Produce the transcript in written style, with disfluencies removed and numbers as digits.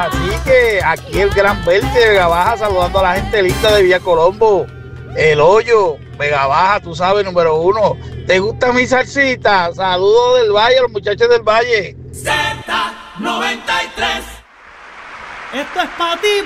Así que aquí el Gran Verde de Vega Baja saludando a la gente linda de Villa Colombo. El Hoyo, Vega Baja, tú sabes, número 1. ¿Te gusta mi salsita? Saludos del Valle, a los muchachos del Valle. Z93. Esto es para ti,